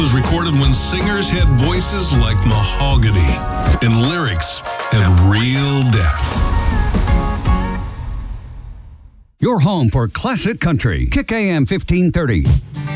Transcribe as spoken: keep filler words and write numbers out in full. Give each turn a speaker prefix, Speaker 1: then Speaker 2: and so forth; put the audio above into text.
Speaker 1: was recorded when singers had voices like mahogany and lyrics had real depth.
Speaker 2: Your home for classic country. Kick A M fifteen thirty.